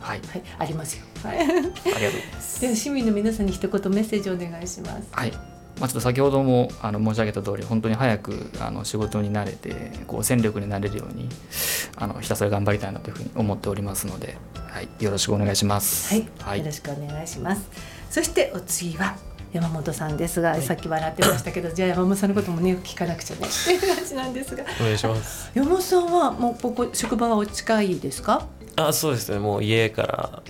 はい、 ありますよ。はい、 ありがとうございます。 では市民の皆さんに一言メッセージをお願いします。 はい、ちょっと先ほども申し上げた通り、本当に早く仕事に慣れて戦力になれるようにひたすら頑張りたいなというふうに思っておりますので、はい、よろしくお願いします。 はい、はい、よろしくお願いします。そしてお次は山本さんですが、はい、さっき笑ってましたけどじゃあ山本さんのこともね聞かなくちゃねっていう感じなんですが、 お願いします。 山本さんはもうここ職場はお近いですか？ そうですね、もう家から、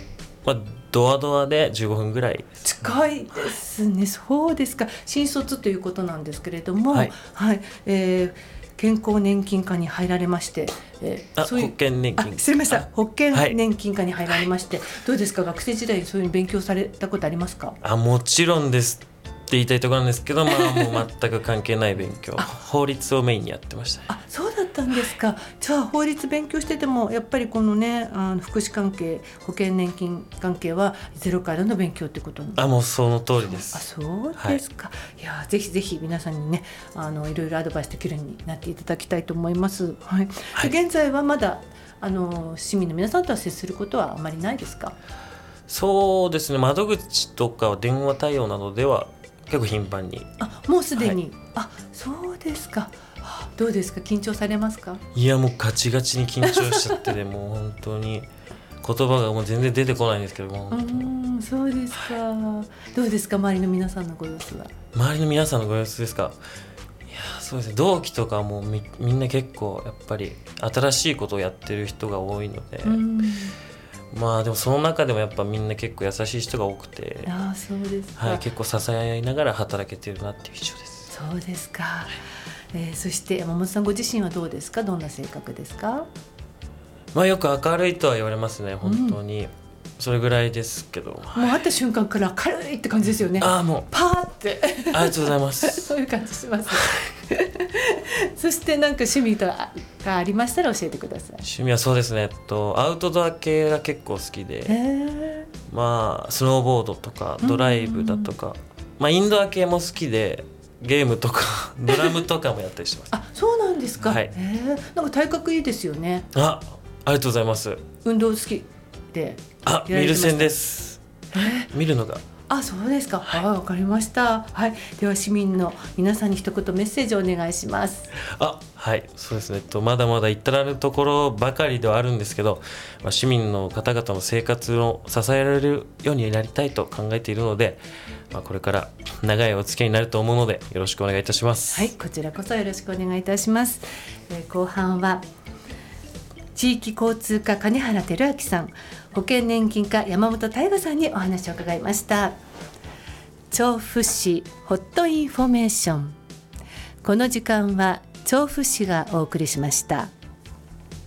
ドアドアで15分ぐらい。 近いですね。そうですか。新卒ということなんですけれども、はい、はい、健康年金課に入られまして、 そういう保険年金、 すみません、保険年金課に入られまして、はい、どうですか、学生時代そういう勉強されたことありますか？ もちろんですって言いたいところなんですけど、もう全く関係ない勉強法律をメインにやってましたね。 そうだったんですか。じゃあ法律勉強しててもやっぱりこのね福祉関係保険年金関係はゼロからの勉強ってことなんですか？ もうその通りです。 そうですか、はい、いやぜひぜひ皆さんにねいろいろアドバイスできるようになっていただきたいと思います。はい、はい、現在はまだ市民の皆さんとは接することはあまりないですか？ そうですね、窓口とか電話対応などでは結構頻繁に。 もうすでに、はい、そうですか。どうですか、緊張されますか？ いやもうガチガチに緊張しちゃっててもう本当に言葉がもう全然出てこないんですけども。 そうですか、はい、どうですか、周りの皆さんのご様子は？ 周りの皆さんのご様子ですか？いやそうですね、同期とかもみんな結構やっぱり新しいことをやってる人が多いので、でもその中でもやっぱみんな結構優しい人が多くて、 そうですか、 はい、結構支え合いながら働けてるなっていう印象です。 そうですか、そして山本さんご自身はどうですか？どんな性格ですか？ よく明るいとは言われますね、本当に、それぐらいですけど、もう会った瞬間から明るいって感じですよね。 もうパーってありがとうございますそういう感じしますそしてなんか趣味がありましたら教えてください。 趣味はそうですね、アウトドア系が結構好きで、スノーボードとかドライブだとか、インドア系も好きでゲームとかドラムとかもやったりしてます。 そうなんですか、 はい、 なんか体格いいですよね。 ありがとうございます。 運動好きで見る線です。見るのがそうですか、わかりました。はい、では市民の皆さんに一言メッセージをお願いします。 はい、そうですね、まだまだ至らぬところばかりではあるんですけど、市民の方々の生活を支えられるようになりたいと考えているので、これから長いお付き合いになると思うのでよろしくお願いいたします。 はい、こちらこそよろしくお願いいたします。後半は地域交通課金原照明さん、保険年金課山本大我さんにお話を伺いました。調布市ホットインフォメーション、この時間は調布市がお送りしました。